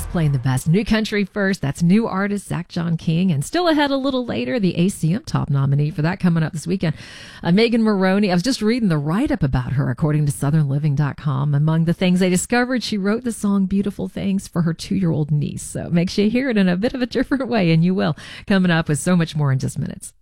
just playing the best. New country first. That's new artist Zach John King. And still ahead a little later, the ACM top nominee for that coming up this weekend. Megan Moroney. I was just reading the write-up about her, according to SouthernLiving.com. Among the things they discovered, she wrote the song Beautiful Things for her 2-year-old niece. So make sure you hear it in a bit of a different way, and you will. Coming up with so much more in just minutes.